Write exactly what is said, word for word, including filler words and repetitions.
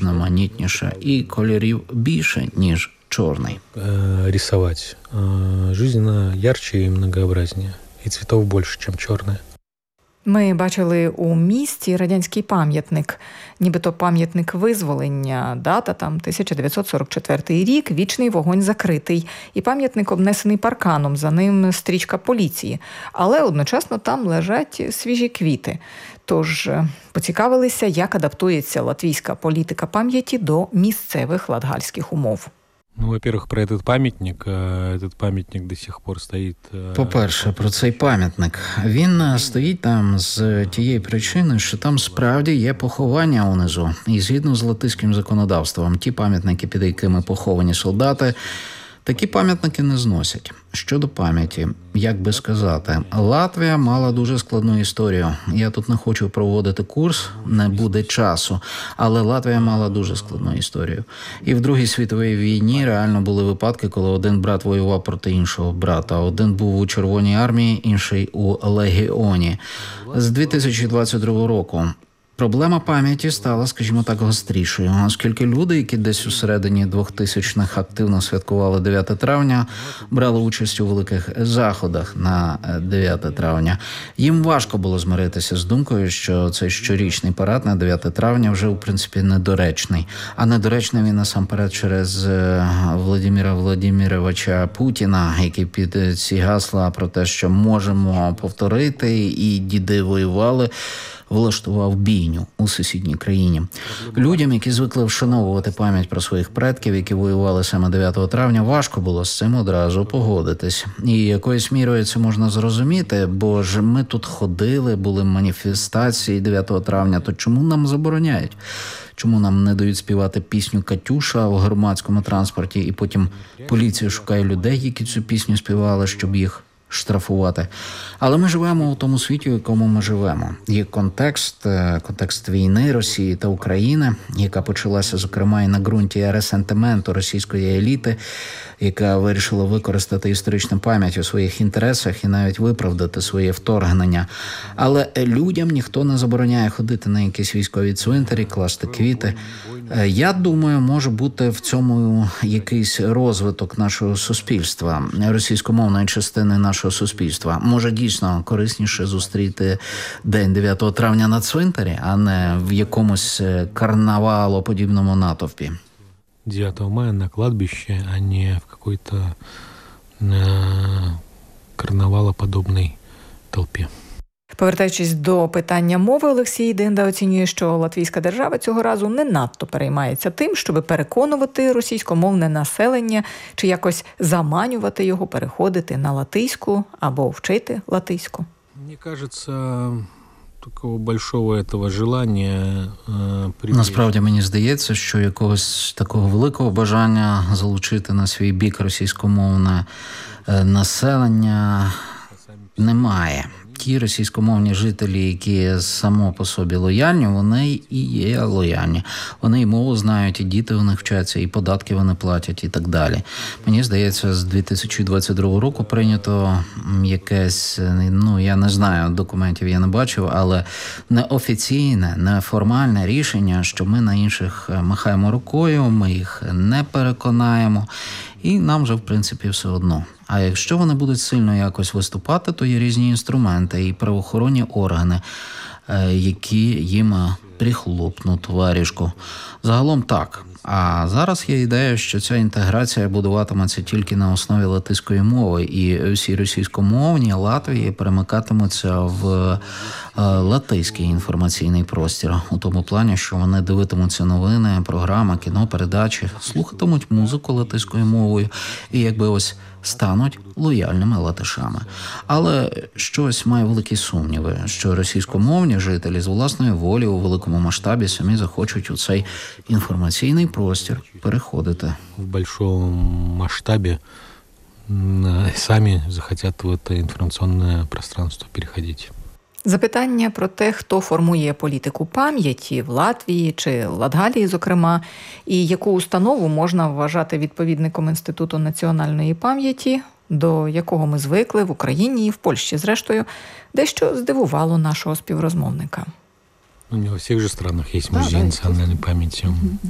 різноманітніша і кольорів більше, ніж чорний. Рисовать. Жизнь ярче і многообразнее. І цветов більше, ніж чорне. Ми бачили у місті радянський пам'ятник, нібито пам'ятник визволення, дата там тисяча дев'ятсот сорок четвертий рік, вічний вогонь закритий, і пам'ятник обнесений парканом, за ним стрічка поліції. Але одночасно там лежать свіжі квіти. Тож поцікавилися, як адаптується латвійська політика пам'яті до місцевих латгальських умов. Ну, во-первых, про этот памятник. Этот памятник до сих пор стоїть. По-перше, про цей пам'ятник. Він стоїть там з тієї причини, що там справді є поховання унизу. І згідно з латиським законодавством, ті пам'ятники, під якими поховані солдати, такі пам'ятники не зносять. Щодо пам'яті, як би сказати, Латвія мала дуже складну історію. Я тут не хочу проводити курс, не буде часу, але Латвія мала дуже складну історію. І в Другій світовій війні реально були випадки, коли один брат воював проти іншого брата. Один був у Червоній армії, інший у Легіоні. З дві тисячі двадцять другого року проблема пам'яті стала, скажімо так, гострішою, оскільки люди, які десь у середині двохтисячних активно святкували дев'яте травня, брали участь у великих заходах на дев'яте травня. Їм важко було змиритися з думкою, що цей щорічний парад на дев'яте травня вже, в принципі, недоречний. А недоречний він насамперед через Владимира Владимировича Путіна, який під ці гасла про те, що можемо повторити, і діди воювали, влаштував бійню у сусідній країні. Людям, які звикли вшановувати пам'ять про своїх предків, які воювали саме дев'ятого травня, важко було з цим одразу погодитись. І якоюсь мірою це можна зрозуміти, бо ж ми тут ходили, були маніфестації дев'ятого травня, то чому нам забороняють? Чому нам не дають співати пісню «Катюша» в громадському транспорті, і потім поліція шукає людей, які цю пісню співали, щоб їх штрафувати. Але ми живемо у тому світі, в якому ми живемо. Є контекст, контекст війни Росії та України, яка почалася, зокрема, і на ґрунті ресентименту російської еліти, яка вирішила використати історичну пам'ять у своїх інтересах і навіть виправдати своє вторгнення. Але людям ніхто не забороняє ходити на якісь військові цвинтарі, класти квіти. Я думаю, може бути в цьому якийсь розвиток нашого суспільства, російськомовної частини нашого суспільства. Може, дійсно корисніше зустріти день дев'ятого травня на цвинтарі, а не в якомусь карнавалоподібному натовпі. дев'ятого мая на кладбище, а не в какой-то карнавалоподобній толпі. Повертаючись до питання мови, Олексій Динда оцінює, що латвійська держава цього разу не надто переймається тим, щоб переконувати російськомовне населення чи якось заманювати його переходити на латиську або вчити латиську. Мені кажеться, такого большого этого желання... Насправді, мені здається, що якогось такого великого бажання залучити на свій бік російськомовне населення немає. Ті російськомовні жителі, які само по собі лояльні, вони і є лояльні. Вони і мову знають, і діти у них вчаться, і податки вони платять, і так далі. Мені здається, з дві тисячі двадцять другого року прийнято якесь, ну, я не знаю, документів я не бачив, але неофіційне, неформальне рішення, що ми на інших махаємо рукою, ми їх не переконаємо, і нам же, в принципі, все одно. А якщо вони будуть сильно якось виступати, то є різні інструменти і правоохоронні органи, які їм прихлопнуть варіжку. Загалом так. А зараз є ідея, що ця інтеграція будуватиметься тільки на основі латиської мови, і всі російськомовні Латвії перемикатимуться в латиський інформаційний простір. У тому плані, що вони дивитимуться новини, програми, кіно, передачі, слухатимуть музику латиською мовою і якби ось стануть лояльними латишами. Але щось має великі сумніви, що російськомовні жителі з власної волі у великому масштабі самі захочуть у цей інформаційний простір переходити. В большому масштабі самі захотять в це інформаційне пространство переходити. Запитання про те, хто формує політику пам'яті в Латвії чи Латгалії, зокрема, і яку установу можна вважати відповідником Інституту національної пам'яті, до якого ми звикли в Україні і в Польщі, зрештою, дещо здивувало нашого співрозмовника. Ну, не у всіх же странах є музей національної пам'яті.